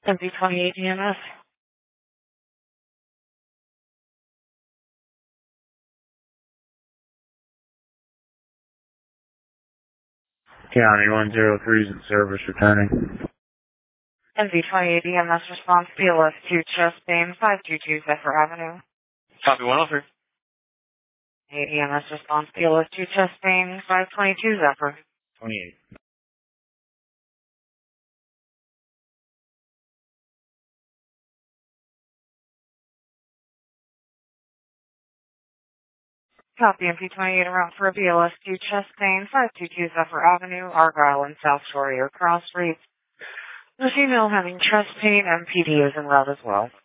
MV28 EMS. County 103 is in service returning. MV28 EMS response BLS 2 chest pain 522 Zephyr Avenue. Copy 103. 8 EMS response BLS 2 chest pain 522 Zephyr. 28. Copy MP28 around for a BLS 2 chest pain 522 Zephyr Avenue, Argyle and South Shore Cross Street. The female having chest pain, MPD is en route as well.